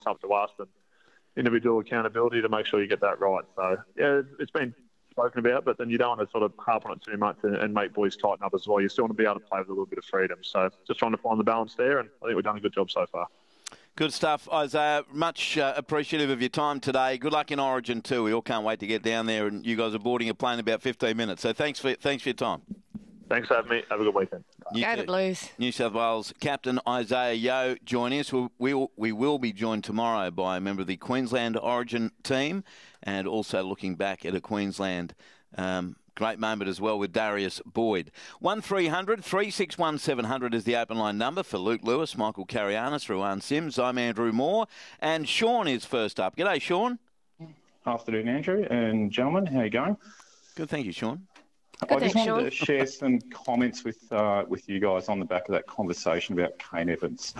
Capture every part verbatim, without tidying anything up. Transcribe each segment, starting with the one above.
up to us and individual accountability to make sure you get that right. So, yeah, it's been spoken about, but then you don't want to sort of harp on it too much and, and make boys tighten up as well. You still want to be able to play with a little bit of freedom. So just trying to find the balance there, and I think we've done a good job so far. Good stuff, Isaiah. Much uh, appreciative of your time today. Good luck in Origin too. We all can't wait to get down there, and you guys are boarding a plane in about fifteen minutes. So thanks for thanks for your time. Thanks for having me. Have a good weekend. New Go the Blues. New South Wales captain Isaiah Yeo joining us. We will, we will be joined tomorrow by a member of the Queensland Origin team, and also looking back at a Queensland um, great moment as well with Darius Boyd. one three hundred, three six one, seven hundred is the open line number for Luke Lewis, Michael Carianis, Ruan Sims. I'm Andrew Moore, and Sean is first up. G'day, Sean. Afternoon, Andrew and gentlemen. How are you going? Good, thank you, Sean. Good, I just thanks, wanted Sean. to share some comments with uh, with you guys on the back of that conversation about Kane Evans.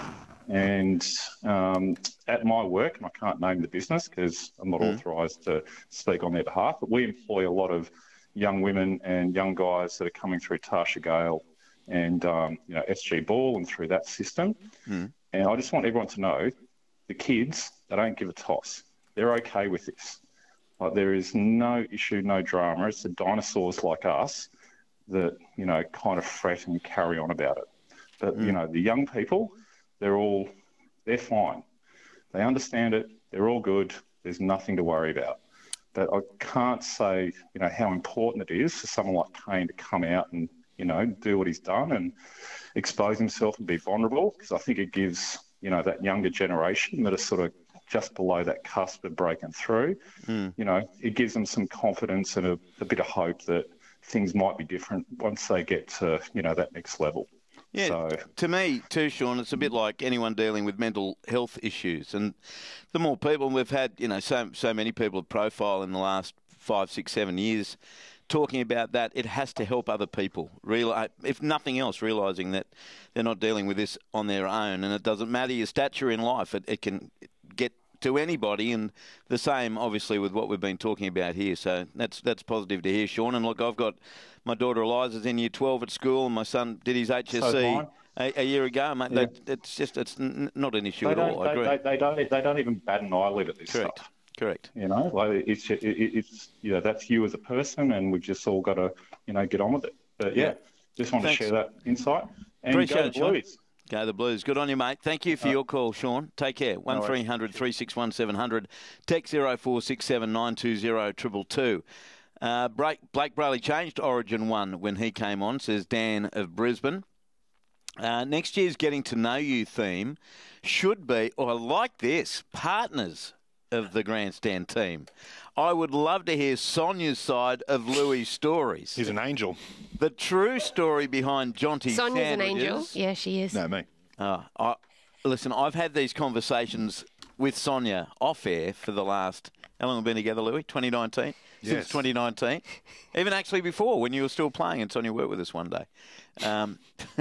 And um, at my work, and I can't name the business because I'm not mm. authorised to speak on their behalf, but we employ a lot of young women and young guys that are coming through Tarsha Gale and um, you know S G Ball and through that system. Mm. And I just want everyone to know, the kids, they don't give a toss. They're okay with this. Like, there is no issue, no drama. It's the dinosaurs like us that, you know, kind of fret and carry on about it. But, mm. you know, the young people, they're all, they're fine. They understand it. They're all good. There's nothing to worry about. But I can't say, you know, how important it is for someone like Kane to come out and, you know, do what he's done and expose himself and be vulnerable, because I think it gives, you know, that younger generation that are sort of just below that cusp of breaking through, mm. you know, it gives them some confidence and a, a bit of hope that things might be different once they get to, you know, that next level. Yeah, so, to me too, Sean, it's a bit like anyone dealing with mental health issues. And the more people we've had, you know, so so many people of profile in the last five, six, seven years talking about that, it has to help other people, realize, if nothing else, realising that they're not dealing with this on their own. And it doesn't matter your stature in life. It, it can get to anybody, and the same, obviously, with what we've been talking about here. So that's that's positive to hear, Sean. And look, I've got my daughter Eliza's in year twelve at school, and my son did his H S C so a, a year ago, mate. Yeah. They, it's just it's n- not an issue they at all. They, I agree. They, they don't they don't even bat an eyelid at this Correct. stuff. Correct. You know, like it's it, it's you know that's you as a person, and we've just all got to you know get on with it. But yeah, yeah. just want to share that insight. And Appreciate go it, Sean. Blues. Go the Blues. Good on you, mate. Thank you for uh, your call, Sean. Take care. one three hundred, three six one, seven hundred. Text zero four six seven, nine two zero, two two two. Uh, Blake, Blake Brayley changed Origin one when he came on, says Dan of Brisbane. Uh, next year's Getting to Know You theme should be, or I like this, partners of the Grandstand team. I would love to hear Sonia's side of Louis' stories. He's an angel. The true story behind Jonty Sonia's sandwiches. an angel. Yeah, she is. No, me. Uh, I, listen, I've had these conversations with Sonia off air for the last, how long have we been together, Louis? twenty nineteen? Yes. Since twenty nineteen. Even actually before, when you were still playing and Sonia worked with us one day. Um,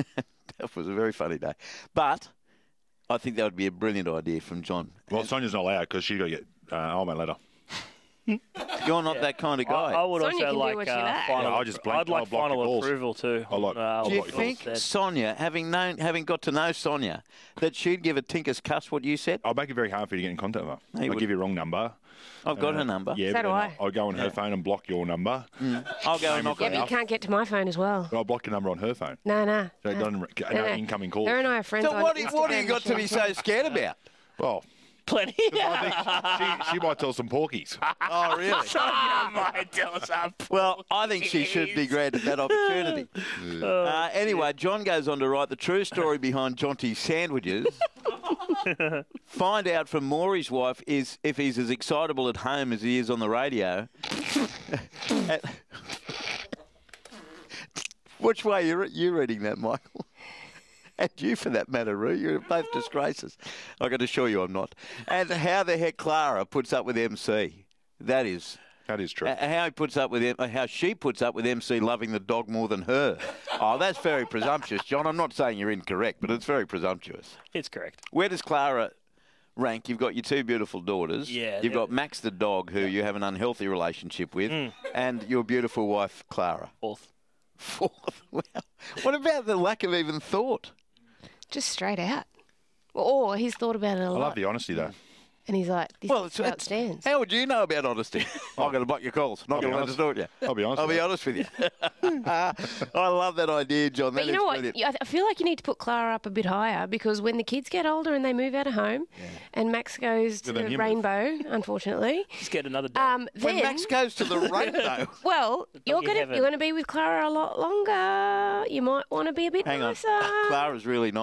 that was a very funny day. But I think that would be a brilliant idea from John. Well, Sonia's not allowed because she's got to get uh, Old Man Letter. You're not yeah. that kind of guy. I, I would Sonia also like, uh, like. final, yeah, I just blank, I'd like final approval too. I like, uh, Do you think Sonia, having known, having got to know Sonia, that she'd give a tinker's cuss what you said? I'll make it very hard for you to get in contact with her. No, I'll would. give you a wrong number. I've got uh, her number. Yeah, so do I. I'll go on her yeah. phone and block your number. Mm. I'll go and knock Yeah, it but you off. can't get to my phone as well. But I'll block your number on her phone. No, no. So it no. doesn't get no, no no. incoming calls. Her and I are friends So on what, Instagram. what have you got to be so scared about? Well, plenty. I think she, she might tell some porkies. Oh, really? Sonia might tell us up. Well, I think she should be granted that opportunity. Yeah. Uh, anyway, John goes on to write the true story behind Jonty's sandwiches. Find out from Maury's wife is if he's as excitable at home as he is on the radio. Which way are you reading that, Michael? And you, for that matter, Roo. You're both disgraces. I can assure you I'm not. And how the heck Clara puts up with M C. That is... That is true. Uh, how he puts up with M- how she puts up with M C loving the dog more than her. Oh, that's very presumptuous, John. I'm not saying you're incorrect, but it's very presumptuous. It's correct. Where does Clara rank? You've got your two beautiful daughters. Yeah. You've got Max the dog, who you have an unhealthy relationship with, mm. and your beautiful wife, Clara. Fourth. Fourth. Wow. What about the lack of even thought? Just straight out. Or he's thought about it a I lot. love the honesty, though. And he's like, this Well, is it's, how it it's, stands. how would you know about honesty? I'm going to block your calls. Not going to let us do it yet. I'll be honest I'll with be you. honest with you. I love that idea, John. But That you is know what? brilliant. You- I feel like you need to put Clara up a bit higher because when the kids get older and they move out of home and Max goes to then the you move. Rainbow, unfortunately, Just get another dog. um, When then, Max goes to the rainbow. well, you're doggy going to heaven. you're going to be with Clara a lot longer. You might want to be a bit Hang on. nicer. Clara's really nice.